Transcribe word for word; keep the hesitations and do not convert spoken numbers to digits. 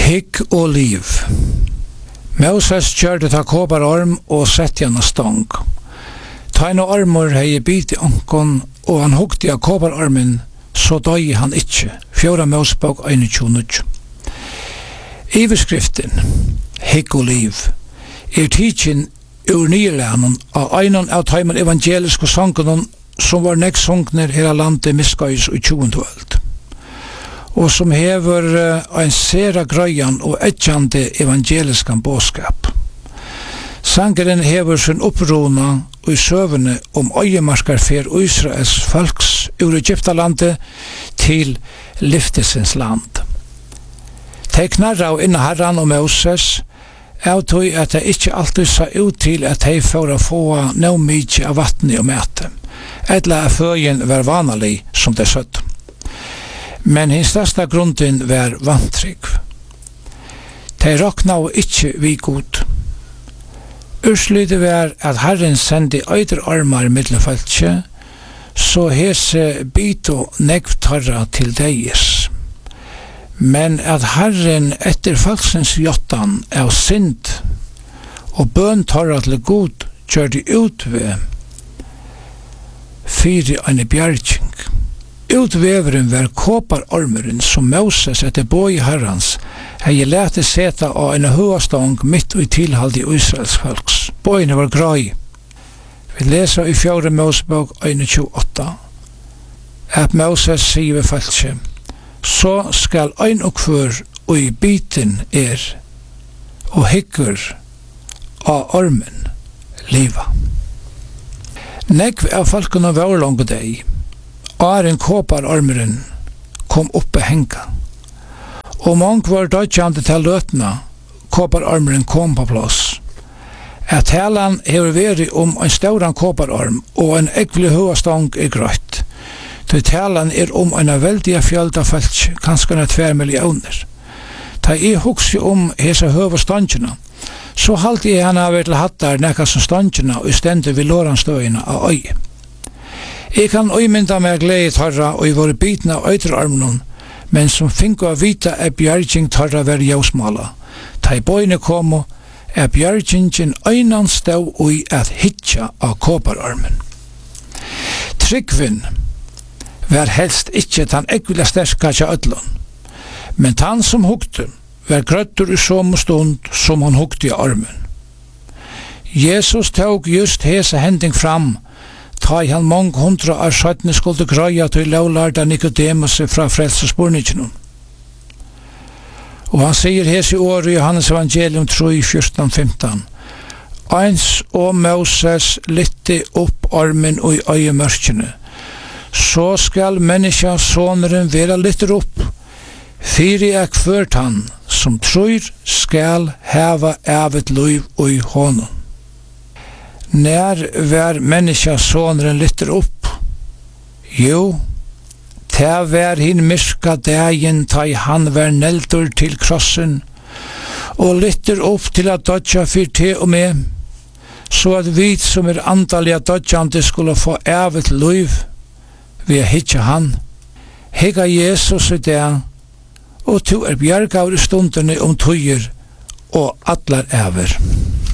Hygg og liv. Moses kjørte ta koparorm og sette han stong. Taino armor hei bit i ankon, og han hugti av koparormen, så døy han ikkje. Fjóra Mosebok einogtjúgu. Iverskriften, Hygg og liv, er tidsin ur nylænen av einon av taimen evangeliske sangen som var nek songner her landet miskøys i tjuende øld, og som hever uh, en sera grøyan og etjande evangeliskan båskap. Sangeren hever sin opprona og i søvende om øyemarkarfer Israels folks ur Egyptalandet til Liftesens land. De knarra og inna Herran og Moses av tog at det ikke alltid sa ut til at de får å få noe mykje av vattnet og mæte, eller at føyen var vanlig som det søtt. Men hins største grunden var vantrygg. De råkna og ikkje vi god. Urslydet var at Herren sendi øyder armar middelføltje, så hese bito negv tarra til deis. Men at Herren etter falsens jottan av synd og bøn tarra til god gjør de ut ved fyri eine bjergjeng. Utveveren var koparormeren som Moses etter boi herrans hei lete seta av en høastong mitt i tilhald i Israels folks. Boine var grøy. Vi leser i fjore Mosebok einogtjugu. At Moses sier ved falskje, så skal ein og kvør og i biten er og hyggur av ormen liva. Nekv av folkene var langt deg, Aren koparormeren kom oppe henga. Og mange var dødjande til løtna, koparormeren kom på plass. At helan hever væri om en stauran koparorm og en ekvelig høastong er grøtt. Til helan er om en veldige fjölda felt, kanskje en tver millioner. Ta i hugsi om hese høvastongina, så halte jeg hana vært til hattar nekka som stongina og stendur vi låranstøyina av øy. Jeg kan øymynda meg glede tarra og i våre bitna av øyderarmnon, men som finko av vita er bjergjeng tarra veri jausmala. Ta i bøyne komo er bjergjengin øynan stau ui at hitja av kopararmen. Tryggvin var helst ikkje tan ekvila sterska tja ödlun, men tan som hugte var grøttur i som stund som han hugte i armen. Jesus tog just hese hending fram, ta i han mong hundra av skjøttene skulle grøya til lovlarda Nikodemus fra frelsespurningen. Og han sier hese i året i Johannes evangelium tre, fjorten, femten. Eins og Moses lytte opp armen og i øyemørkene. Så skal menneska soneren være lytter opp, fyri er kvørt han, som tror skal heva evet liv og i honom. Nær var menneska soneren lytter opp? Jo, ta var hin myrka dagen ta i han var neldur til krossen, og lytter opp til at dodja fyr te og med, så at vi som er andalega dodjande skulle få evet liv ved å hitja han. Hega Jesus i det, og to er bjergaur i stundene om tøyer og atlar ever.